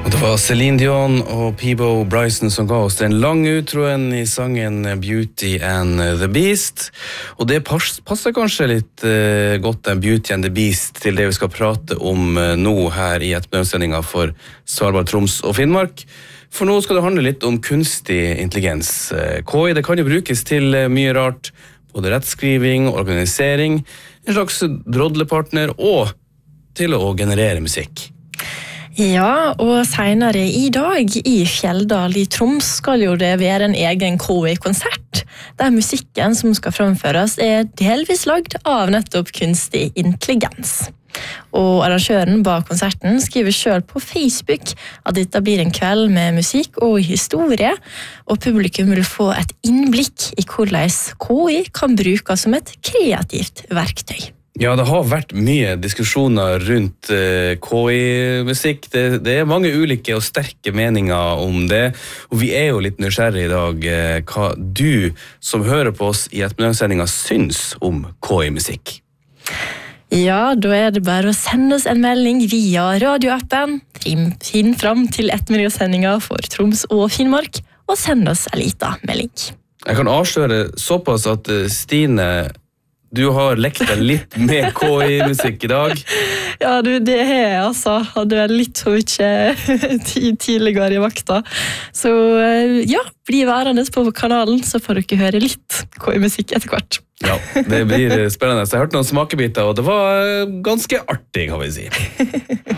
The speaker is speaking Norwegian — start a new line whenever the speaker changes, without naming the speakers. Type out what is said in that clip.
Og det var Celine Dion og Peabo Bryson som ga oss den lange utroen i sangen Beauty and the Beast. Og det passer kanskje litt godt, den Beauty and the Beast, til det vi skal prate om nå her i ettermiddagsendingen for Svalbard, Troms og Finnmark. For nå skal det handle litt om kunstig intelligens. KI, det kan jo brukes til mye rart, både rettskriving, organisering, en slags drodlepartner og til å generere musikk.
Ja, og senere i dag i Fjelldal i Troms skal jo det være en egen KI-konsert, der musikken som skal framføres delvis lagd av nettopp kunstig intelligens. Og arrangøren bak konserten skriver selv på Facebook at dette blir en kveld med musikk og historie, og publikum vil få et innblikk i hvordan KI kan brukes som et kreativt verktøy.
Ja, det har vært mye diskusjoner rundt KI-musikk. Det mange ulike og sterke meninger om det, og vi jo litt nysgjerrige i dag hva du som hører på oss i ettermiddagssendingen syns om KI-musikk.
Ja, da det bare å sende oss en melding via radioappen. Finn fram til ettermiddagssendingen for Troms og Finnmark, og send oss en liten melding. Jeg
kan avsløre såpass at Stine, du har lekt deg litt med KI-musikk i dag.
Ja, det jeg altså. Hadde vel litt så mye tidligere i vakta. Så ja, bli værende på kanalen, så får dere høre litt KI-musikk etter hvert.
Ja, det blir spennende. Så jeg hørte noen smakebiter, og det var ganske artig, kan vi si.